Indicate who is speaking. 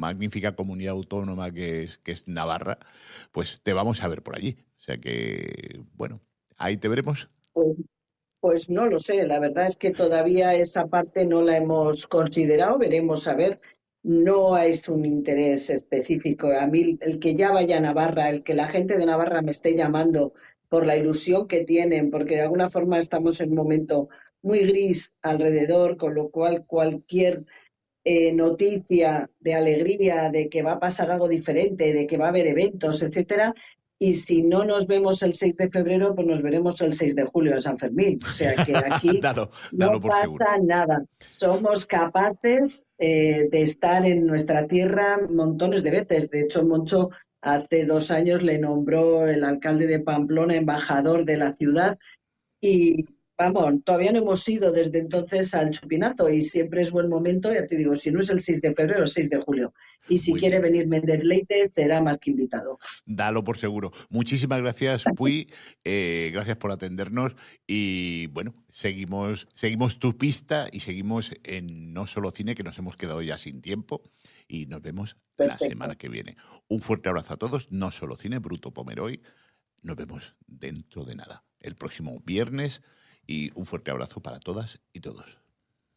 Speaker 1: magnífica comunidad autónoma que es Navarra, pues te vamos a ver por allí. O sea que, bueno, ahí te veremos.
Speaker 2: Pues, pues no lo sé, la verdad es que todavía esa parte no la hemos considerado, veremos a ver. No es un interés específico. A mí, el que ya vaya a Navarra, el que la gente de Navarra me esté llamando por la ilusión que tienen, porque de alguna forma estamos en un momento muy gris alrededor, con lo cual cualquier noticia de alegría, de que va a pasar algo diferente, de que va a haber eventos, etcétera. Y si no nos vemos el 6 de febrero, pues nos veremos el 6 de julio en San Fermín. O sea que aquí
Speaker 1: Dalo
Speaker 2: no
Speaker 1: por seguro.
Speaker 2: pasa nada. Somos capaces de estar en nuestra tierra montones de veces. De hecho, Moncho hace 2 años le nombró el alcalde de Pamplona embajador de la ciudad y vamos, todavía no hemos ido desde entonces al chupinazo y siempre es buen momento, ya te digo, si no es el 6 de febrero, el 6 de julio. Y si
Speaker 1: Muy
Speaker 2: quiere
Speaker 1: bien.
Speaker 2: venir Méndez Leite, será más que invitado.
Speaker 1: Dalo por seguro. Muchísimas gracias, Puy. Gracias por atendernos. Y bueno, seguimos tu pista y seguimos en No Solo Cine, que nos hemos quedado ya sin tiempo. Y nos vemos la semana
Speaker 2: Perfecto.
Speaker 1: que viene. Un fuerte abrazo a todos. No Solo Cine, Bruto Pomeroy. Nos vemos dentro de nada, el próximo viernes. Y un fuerte abrazo para todas y todos.